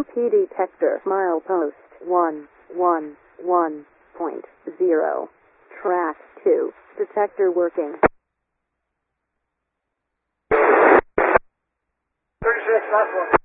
UP detector milepost 111.0. Track 2. Detector working. 36, last one.